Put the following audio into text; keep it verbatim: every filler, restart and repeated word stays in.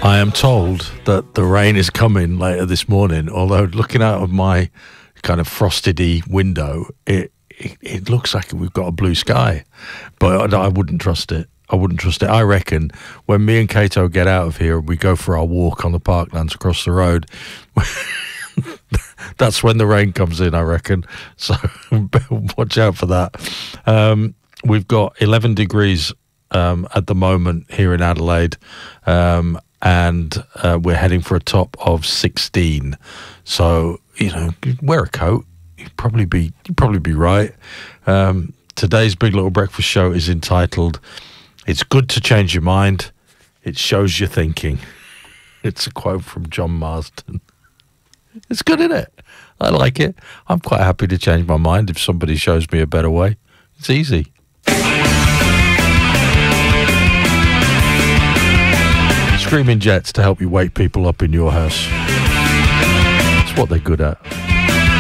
I am told that the rain is coming later this morning, although looking out of my kind of frosted-y window, it, it, it looks like we've got a blue sky, but I, I wouldn't trust it. I wouldn't trust it. I reckon when me and Kato get out of here, we go for our walk on the parklands across the road, that's when the rain comes in, I reckon. So watch out for that. Um, we've got eleven degrees um, at the moment here in Adelaide, um, and uh, we're heading for a top of sixteen. So, you know, wear a coat. You'd probably be, you'd probably be right. Um, today's Big Little Breakfast show is entitled, "It's Good to Change Your Mind. It Shows You're Thinking." It's a quote from John Marsden. It's good, isn't it? I like it. I'm quite happy to change my mind if somebody shows me a better way. It's easy. Screaming Jets to help you wake people up in your house. It's what they're good at.